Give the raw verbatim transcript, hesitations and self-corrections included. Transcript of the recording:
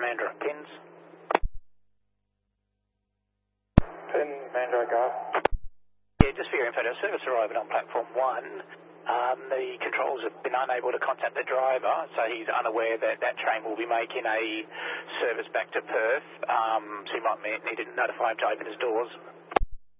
Mandurah, pins. Pin, Mandurah, go. Yeah, just for your info, the service arrived on platform one. Um, the controls have been unable to contact the driver, so he's unaware that that train will be making a service back to Perth, um, so he might need to notify him to open his doors.